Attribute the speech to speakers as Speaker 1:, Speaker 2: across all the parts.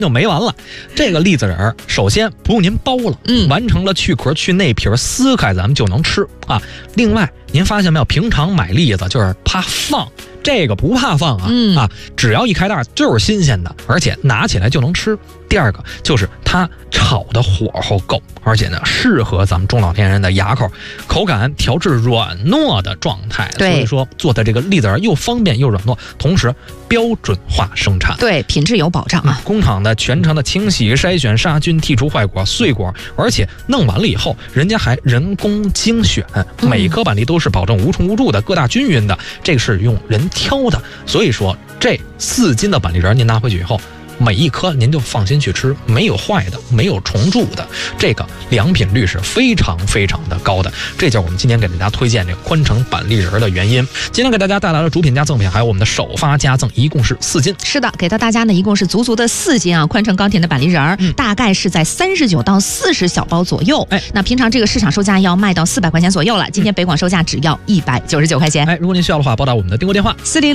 Speaker 1: 就没完了。这个栗子仁儿，首先不用您剥了，完成了去壳去内皮撕开，咱们就能吃啊。另外，您发现没有，平常买栗子就是怕放，这个不怕放啊，只要一开袋就是新鲜的，而且拿起来就能吃。第二个就是它炒的火候够，而且呢适合咱们中老年人的牙口，口感调至软糯的状态。所以说做的这个栗子仁又方便又软糯，同时标准化生产，
Speaker 2: 对，品质有保障啊。
Speaker 1: 工厂的全程的清洗、筛选、杀菌、剔除坏果、碎果，而且弄完了以后，人家还人工精选，每一颗板栗都是保证无虫无蛀的、各大均匀的，这个是用人挑的。所以说这4斤的板栗仁您拿回去以后，每一颗您就放心去吃，没有坏的，没有虫蛀的，这个良品率是非常非常的高的。这就是我们今天给大家推荐这个宽城板栗仁的原因。今天给大家带来了主品加赠品，还有我们的首发加赠，一共是4斤。
Speaker 2: 是的，给到大家呢一共是足足的4斤啊，宽城高甜的板栗仁，大概是在39到40小包左右。那平常这个市场售价要卖到400块钱左右了，今天北广售价只要199块钱。
Speaker 1: 如果您需要的话，拨打我们的订购电话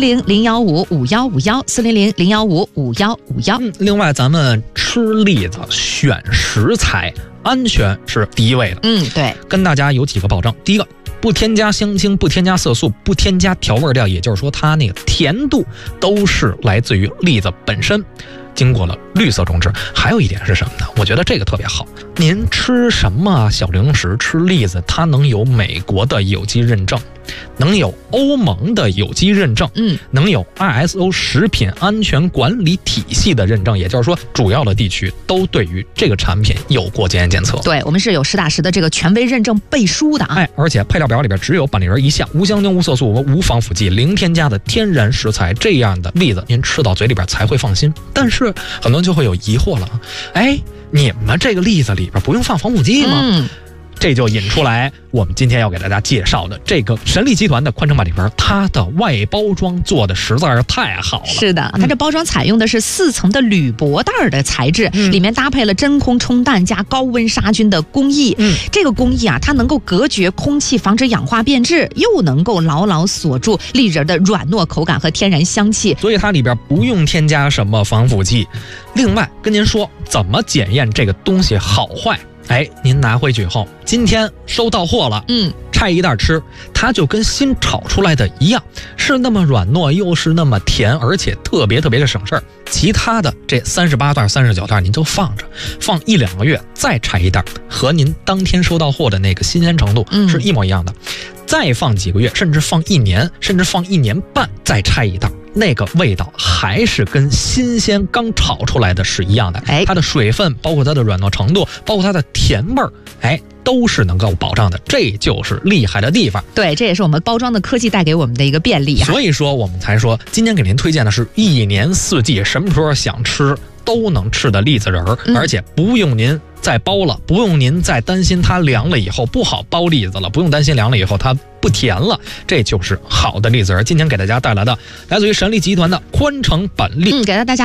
Speaker 2: 400-015-5151，400-015-5151。
Speaker 1: 另外咱们吃栗子选食材，安全是第一位的。
Speaker 2: 对，
Speaker 1: 跟大家有几个保证。第一个，不添加香精，不添加色素，不添加调味料，也就是说它那个甜度都是来自于栗子本身，经过了绿色种植。还有一点是什么呢？我觉得这个特别好，您吃什么小零食，吃栗子，它能有美国的有机认证，能有欧盟的有机认证，能有 ISO 食品安全管理体系的认证，也就是说主要的地区都对于这个产品有过检验检测。
Speaker 2: 对，我们是有实打实的这个权威认证背书的啊。
Speaker 1: 而且配料表里边只有板栗仁一项，无香精、无色素、无防腐剂，零添加的天然食材，这样的栗子您吃到嘴里边才会放心。但是很多人就会有疑惑了，你们这个栗子里边不用放防腐剂吗？这就引出来我们今天要给大家介绍的这个神力集团的宽城板栗仁，它的外包装做的实在是太好了。
Speaker 2: 是的，它这包装采用的是4层的铝箔袋的材质，里面搭配了真空冲淡加高温杀菌的工艺。这个工艺啊，它能够隔绝空气，防止氧化变质，又能够牢牢锁住栗仁的软糯口感和天然香气，
Speaker 1: 所以它里边不用添加什么防腐剂。另外跟您说怎么检验这个东西好坏，您拿回去以后，今天收到货了，拆一袋吃，它就跟新炒出来的一样，是那么软糯，又是那么甜，而且特别的省事儿。其他的这38袋、39袋您就放着，放1-2个月再拆一袋，和您当天收到货的那个新鲜程度是一模一样的。再放几个月，甚至放1年，甚至放1年半再拆一袋，那个味道还是跟新鲜刚炒出来的是一样的。它的水分，包括它的软糯程度，包括它的甜味儿，都是能够保障的，这就是厉害的地方。
Speaker 2: 对，这也是我们包装的科技带给我们的一个便利啊。
Speaker 1: 所以说我们才说今天给您推荐的是1年4季什么时候想吃都能吃的栗子仁儿，而且不用您再包了，不用您再担心它凉了以后不好包栗子了，不用担心凉了以后它不甜了，这就是好的栗子仁。今天给大家带来的来自于神力集团的宽城板栗，
Speaker 2: 给到大家